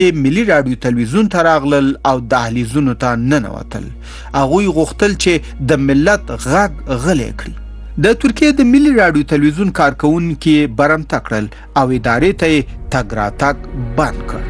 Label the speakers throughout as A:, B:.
A: ملي راډیو تلویزیون ته راغلل او دهلیزونو ته ننوتل. هغوی غوښتل چې د ملت غږ غلی کړي. د ترکیې د ملي راډیو تلویزیون کارکوونکي برمته کړل او ادارې ته یې تګ راتګ بند کړ.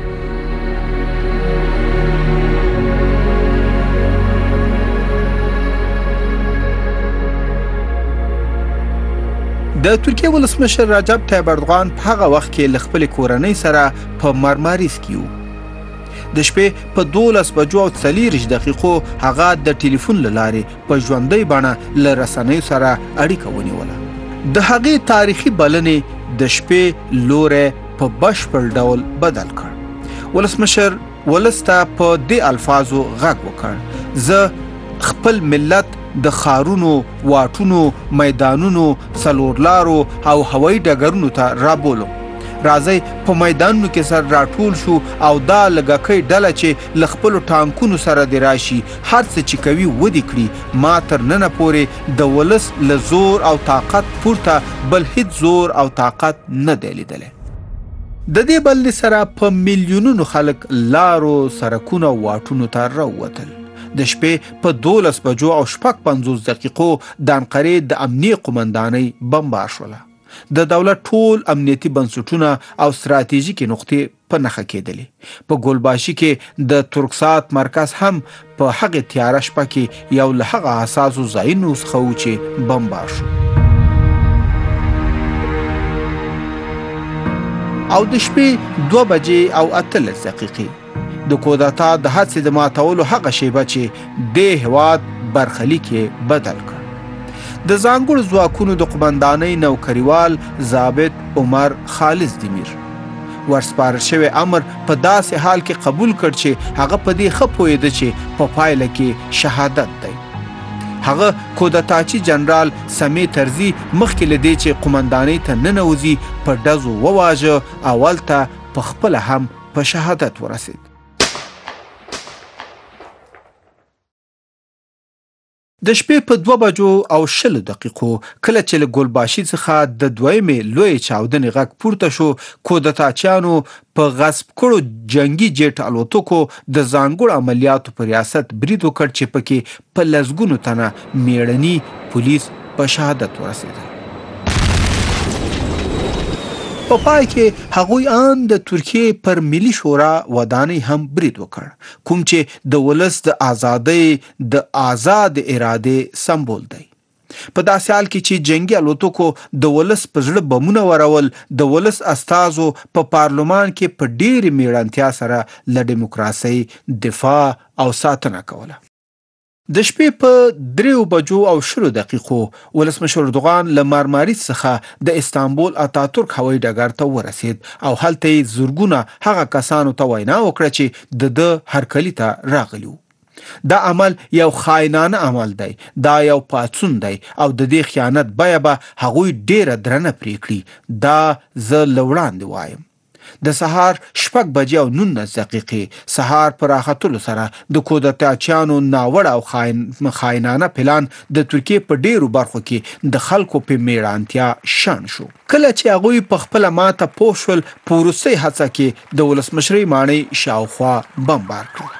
A: د ترکیې ولسمشر رجب طیب اردوغان په هغه وخت کې له خپلې کورنۍ سره په مرماریز کې و. د شپې په 12 بجو او 40 دقیقو هغه د ټلیفون له لارې په ژوندۍ بڼه له رسنیو سره اړیکه ونیوله. د هغې تاریخي بلنې د شپې لوری په بشپړ ډول بدل کړ. ولسمشر ولس ته په دې الفاظو غږ وکړ: زه خپل ملت د ښارونو، واټونو، میدانونو، څلورلارو او هوایي ډګرونو ته رابولم. راځئ په میدانونو کې سره راټول شو او دا لږکۍ ډله چې له خپلو ټانکونو سره دې راشي، هر څه چې کوي ودې کړي. ما تر ننه پورې د ولس له زور او طاقت پورته بل هیڅ زور او طاقت نه دی لیدلی. د دې بلنې سره په میلیونونو خلک لارو، سرکونو او واټونو ته راووتل. د شپې په 12 بجو او 50 دقیقو د انقرې د امنیه قومندانۍ بمبار شوله. د دولت ټول امنیتي بنسټونه او ستراتیژیکې نقطې په نښه کېدلې. په ګلباشي کې د ترکسات مرکز هم په هغې تیاره شپه کې یو له هغه حساسو ځایونو څخه و چې بمبار شو. او د شپې 2 بجې او 18 دقیقې د کودتا د هڅې د ماتولو هغه شیبه چې د هېواد برخلیک یې بدل کړ. د ځانګړو ځواکونو د قومندانۍ نوکریوال ضابط عمر خالص دیمیر ورسپارل شوی امر په داسې حال کې قبول کړ چې هغه په دې ښه پوهېده چې په پایله کې شهادت دی. هغه کودتاچي جنرال سمی ترزي مخکې له دې چې قومندانۍ ته ننوځي په ډزو وواژه او هلته په خپله هم په شهادت ورسېد. د شپې په 2 بجو او 20 دقیقو کله چې له ګلباشي څخه د دویمې لوی چاودنې غږ پورته شو، کودتاچیانو په غصب کړو جنگي جیټ الوتکو د ځانګړو عملیاتو په ریاست برید وکړ چې پکې په لسګونو تنه میړني پولیس په شهادت ورسېدل. په پای کې هغوی ان د ترکیې پر ملي شورا ودانۍ هم برید وکړ، کوم چې د ولس د آزادۍ د آزاد ارادې سمبول دی. په داسې حال کې چې جنگي الوتکو د ولس په زړه بمونه ورول، د ولس استازو په پارلمان کې په ډېرې میړانتیا سره له ډیموکراسۍ دفاع او ساتنه کوله. د شپې په 3 بجو او 20 دقیقو ولسمشر اردوغان له مارماریز څخه د استانبول اتاتورک هوایي ډګر ته ورسېد او هلته یې زرګونه هغه کسانو ته وینا وکړه چې د هرکلي ته راغلي وو. دا عمل یو خاینانه عمل دی، دا یو پاڅون دی او د دې خیانت بیه به هغوی ډیره درنه پرې کړي. دا زه له وړاندې وایم. د سهار 6 بجې او 19 دقیقې سهار پر راختلو سره د کودتاچیانو ناوړه او خاینانه پلان د ترکیې په ډیرو برخو کې د خلکو په میړانتیا شان شو. کله چې هغوی په خپله ماته پوه شول، په وروستۍ هڅه کې د ولسمشرۍ ماڼۍ شاوخوا بمبار کړل.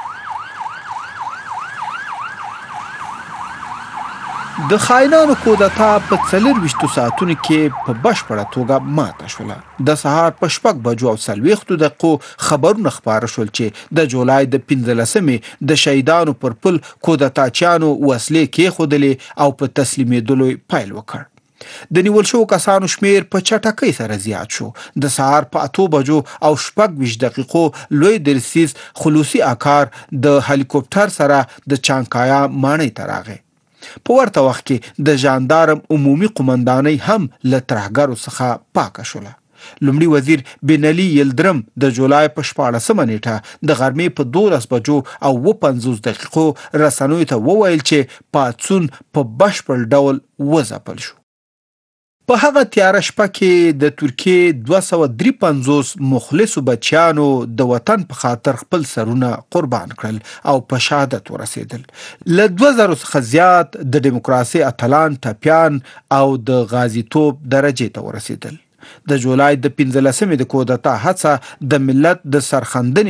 A: د خاینانو کودتا په 24 ساعتونو کې په بشپړه توګه ماته شوله. د سهار په 6 بجو او 40 دقیقو خبرونه خپاره شول چې د جولای د 15مې د شهیدانو پر پل کودتاچیانو وسلې کېښودلې او په تسلیمېدلو پیل وکړ. د نیول شوو کسانو شمیر په چټکۍ سره زیات شو. د سهار په 8 بجو او 26 دقیقو لوی درسیز خلوصي اکار د هلیکوپټر سره د چانکایا ماڼۍ ته راغی. په ورته وخت کې د ژاندارم عمومي قومندانۍ هم له ترهګرو څخه پاکه شوله. لومړي وزیر بن علي یلدرم د جولای په 14مه نیټه د غرمې په 12 بجو او 50 دقیقو رسنیو ته وویل چې پاڅون په بشپړ ډول وځپل شو. په هغه تیاره شپه کې د ترکیې 253 مخلصو بچیانو د وطن په خاطر خپل سرونه قربان کړل او په شهادت ورسېدل. له 2000 څخه زیات د ډیموکراسۍ اتلان، ټپیان او د غازیتوب درجې ته ورسېدل. د جولای د 15مې د کودتا هڅه د ملت د سرخندنې